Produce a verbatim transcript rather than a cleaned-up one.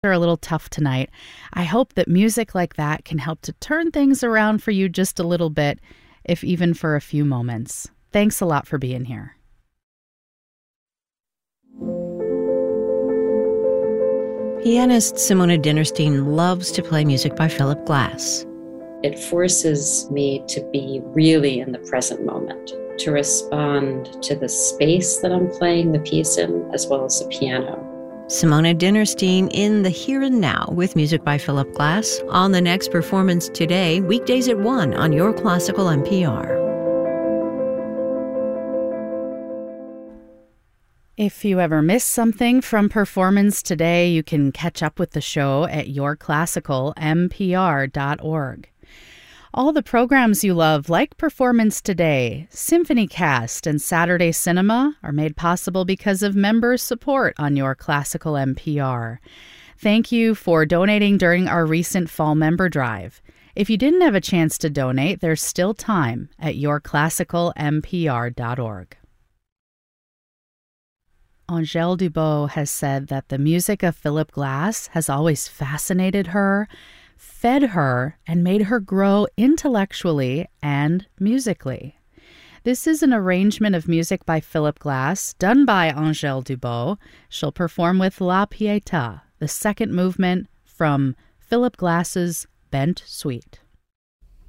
are a little tough tonight. I hope that music like that can help to turn things around for you just a little bit, if even for a few moments. Thanks a lot for being here. Pianist Simona Dinnerstein loves to play music by Philip Glass. It forces me to be really in the present moment, to respond to the space that I'm playing the piece in, as well as the piano. Simona Dinnerstein in the here and now with music by Philip Glass on the next Performance Today, weekdays at one on Your Classical N P R. If you ever miss something from Performance Today, you can catch up with the show at your classical n p r dot org. All the programs you love, like Performance Today, Symphony Cast, and Saturday Cinema, are made possible because of member support on Your Classical N P R. Thank you for donating during our recent fall member drive. If you didn't have a chance to donate, there's still time at your classical n p r dot org. Angèle Dubot has said that the music of Philip Glass has always fascinated her, fed her, and made her grow intellectually and musically. This is an arrangement of music by Philip Glass, done by Angèle Dubot. She'll perform with La Pietà, the second movement from Philip Glass's Bent Suite.